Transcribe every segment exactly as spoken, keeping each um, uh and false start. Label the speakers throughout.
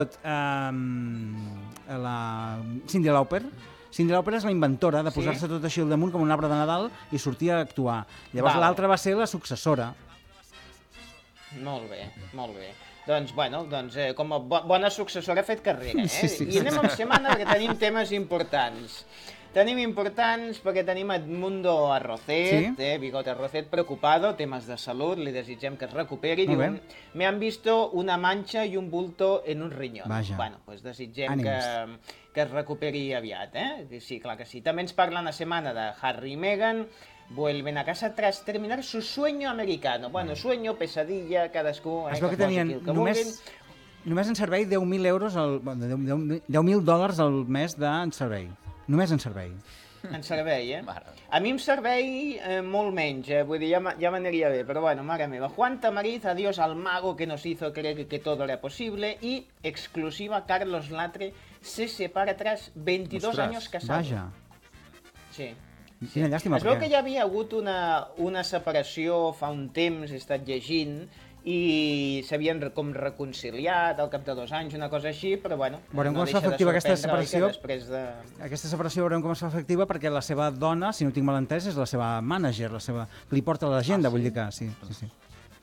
Speaker 1: la Cyndi Lauper. Cyndi Lauper és la inventora de posar-se tot així al damunt com un arbre de Nadal i sortir a actuar. Llavors l'altra va ser la successora.
Speaker 2: Molt bé, molt bé. Doncs, bueno, doncs, eh, com a bo bona successora ha fet carrera, eh?
Speaker 1: Sí, sí, sí.
Speaker 2: I anem amb setmana perquè tenim temes importants. Tenim importants perquè tenim Edmundo Arrocet,
Speaker 1: Sí.
Speaker 2: eh, Bigote Arrocet, preocupado, temes de salut, li desitgem que es recuperi.
Speaker 1: Molt
Speaker 2: Diu,
Speaker 1: bé.
Speaker 2: me han visto una mancha y un bulto en un riñón.
Speaker 1: Vaja.
Speaker 2: Bueno, pues desitgem
Speaker 1: Ànims.
Speaker 2: que, que es recuperi aviat, eh? Sí, clar que sí. També ens parlen la setmana de Harry i Meghan, vuelven a casa tras terminar su sueño americano. Bueno, sueño, pesadilla, cadascú... Eh,
Speaker 1: Es veu que
Speaker 2: posi
Speaker 1: tenien
Speaker 2: aquí el que
Speaker 1: només,
Speaker 2: vulguin.
Speaker 1: només en servei deu mil euros, al, deu mil dòlars al mes de servei. Només en servei.
Speaker 2: En servei, eh? A mi em servei eh, molt menys, eh? Vull dir, ja, ma- ja m'aniria bé, però bueno, mare meva. Juan Tamariz, adiós al mago que nos hizo creer que todo era posible, y exclusiva, Carlos Latre se separa tras veintidós
Speaker 3: Ostres,
Speaker 2: años casado.
Speaker 1: Vaja.
Speaker 2: Sí.
Speaker 1: Quina llàstima.
Speaker 2: Es veu
Speaker 1: perquè-
Speaker 2: que ja havia hagut una, una separació fa un temps, he estat llegint, i s'havien re- com reconciliat al cap de dos anys, una cosa així, però bueno,
Speaker 1: Veurem
Speaker 2: no
Speaker 1: com es fa
Speaker 2: deixa de
Speaker 1: efectiva aquesta
Speaker 2: sorprendre, oi, que
Speaker 1: separació.
Speaker 2: després de...
Speaker 1: Aquesta separació veurem com es fa efectiva perquè la seva dona, si no tinc mal entès, és la seva mànager, la seva... que li porta l'agenda,
Speaker 2: Ah, sí?
Speaker 1: vull dir que sí. sí, sí.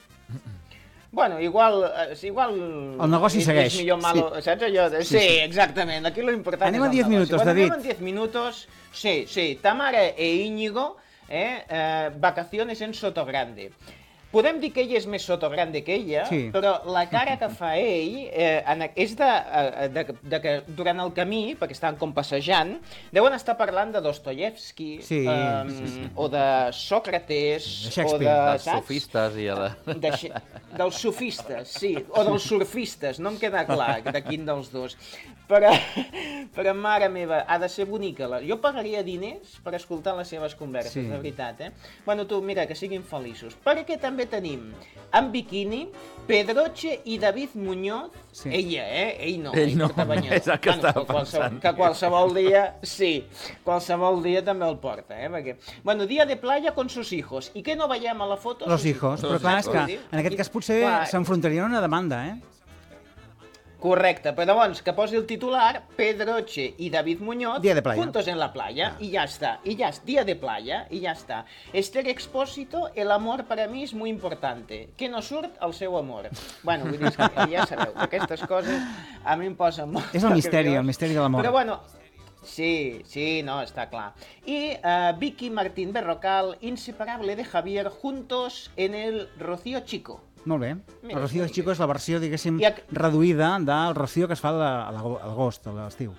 Speaker 2: Bueno, igual... eh, igual
Speaker 1: El negoci
Speaker 2: és,
Speaker 1: segueix.
Speaker 2: És millor malo,
Speaker 1: Sí.
Speaker 2: saps allò? De...
Speaker 1: Sí,
Speaker 2: Sí,
Speaker 1: sí.
Speaker 2: exactament. Aquí lo important
Speaker 1: Anem
Speaker 2: és
Speaker 1: a
Speaker 2: el
Speaker 1: diez
Speaker 2: negoci.
Speaker 1: minutos,
Speaker 2: Bueno,
Speaker 1: David.
Speaker 2: anem en diez minutos. Sí, sí. Tamara e Íñigo, eh, eh, vacaciones en Sotogrande. Podem dir que ell és més Sotogrande que ella,
Speaker 1: Sí.
Speaker 2: però la cara que fa ell eh, en, és de, eh, de, de que durant el camí, perquè estaven com passejant, deuen estar parlant de Dostoyevsky,
Speaker 1: Sí,
Speaker 2: eh,
Speaker 1: sí, sí.
Speaker 2: o de Sòcrates,
Speaker 1: De
Speaker 2: o
Speaker 1: Shakespeare.
Speaker 2: de...
Speaker 3: dels
Speaker 2: saps?
Speaker 3: sofistes i de...
Speaker 2: De, xe- dels sofistes, sí, o dels surfistes, no em queda clar de quin dels dos. Però, però mare meva, ha de ser bonica. La... Jo pagaria diners per escoltar les seves converses,
Speaker 1: Sí.
Speaker 2: de veritat, eh? Bueno, tu, mira, que siguin feliços. Perquè també tenim en biquini Pedroche i David Muñoz,
Speaker 1: Sí.
Speaker 2: ella, eh? Ell no,
Speaker 3: Ell no,
Speaker 2: porta banyó.
Speaker 3: és el que estava
Speaker 2: que qualsevol,
Speaker 3: pensant.
Speaker 2: que qualsevol dia, sí, qualsevol dia també el porta, eh? Perquè, bueno, dia de playa con sus hijos. I què no veiem a la foto?
Speaker 1: Los hijos. Però clar, és que en aquest cas potser
Speaker 2: Clar,
Speaker 1: s'enfrontarien a una demanda, eh?
Speaker 2: Correcte, però llavors que posi el titular Pedroche y David Muñoz
Speaker 1: Día de playa.
Speaker 2: juntos en la playa, y ya está, y ya es día de playa, y ya está. Esther Expósito, el amor para mí es muy importante, que no surt el seu amor. Bueno, vull dir, és que ja sabeu, que aquestes coses a mi em posen molt
Speaker 1: És el misteri,
Speaker 2: nerviós.
Speaker 1: el misteri de l'amor.
Speaker 2: Però bueno, sí, sí, no, està clar. I uh, Vicky Martín Berrocal, inseparable de Javier, juntos en el Rocío Chico.
Speaker 1: Molt bé.
Speaker 2: Mira,
Speaker 1: El Rocío
Speaker 2: molt
Speaker 1: Chico és la versió, diguéssim,
Speaker 2: I ac-
Speaker 1: reduïda del Rocío que es fa a la- a l'ago- a l'agost, a l'estiu.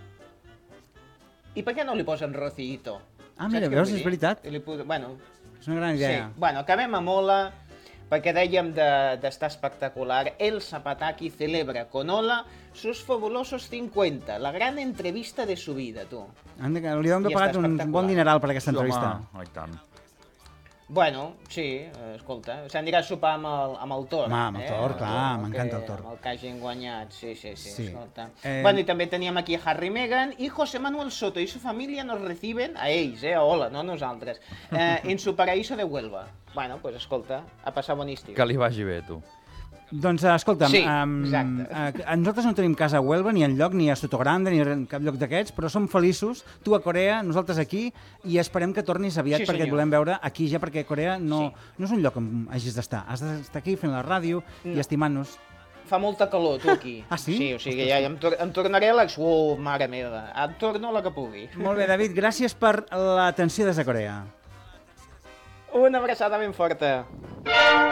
Speaker 2: I per què no li posen Rocíito?
Speaker 1: Ah, mira,
Speaker 2: Saps què
Speaker 1: veus,
Speaker 2: vull
Speaker 1: és
Speaker 2: dir?
Speaker 1: veritat.
Speaker 2: I Li posa... Bueno,
Speaker 1: És una gran idea.
Speaker 2: sí. Bueno, acabem amb Ola, perquè dèiem de- d'estar espectacular. El Zapataki celebra con Ola sus fabulosos cincuenta, la gran entrevista de su vida, tu.
Speaker 1: Han de, li hem de
Speaker 2: I
Speaker 1: pagar
Speaker 2: està
Speaker 1: un
Speaker 2: espectacular.
Speaker 1: bon dineral per aquesta
Speaker 3: Sí, home,
Speaker 1: entrevista.
Speaker 3: oh, i tant.
Speaker 2: Bueno, sí, eh, escolta, s'anirà a sopar amb el, amb el Tor.
Speaker 1: Home, amb el Tor, clar,
Speaker 2: que-
Speaker 1: m'encanta el Tor.
Speaker 2: Amb el que hagin guanyat, sí, sí, sí,
Speaker 1: Sí.
Speaker 2: escolta.
Speaker 1: Eh,
Speaker 2: Bueno, i també teníem aquí a Harry Meghan y José Manuel Soto y su familia nos reciben, a ells, eh, a Hola, no a nosaltres, eh, en su paraíso de Huelva. Bueno, pues escolta, a passar bon estiu.
Speaker 3: Que li vagi bé, tu.
Speaker 1: Doncs eh, escolta'm,
Speaker 2: Sí,
Speaker 1: um,
Speaker 2: exacte.
Speaker 1: uh, nosaltres no tenim casa a Huelva, ni enlloc, ni a Sotogrande, ni en cap lloc d'aquests, però som feliços, tu a Corea, nosaltres aquí, i esperem que tornis aviat
Speaker 2: Sí,
Speaker 1: perquè et
Speaker 2: senyor.
Speaker 1: volem veure aquí ja, perquè Corea no,
Speaker 2: Sí.
Speaker 1: no és un lloc on hagis d'estar. Has d'estar aquí fent la ràdio i
Speaker 2: No.
Speaker 1: estimant-nos.
Speaker 2: Fa molta calor, tu, aquí.
Speaker 1: Ah, sí?
Speaker 2: Sí, o sigui, ja em, tor em tornaré a l'ex... Uh, mare meva, em torno la que pugui.
Speaker 1: Molt bé, David, gràcies per l'atenció des de Corea.
Speaker 2: Una abraçada ben forta.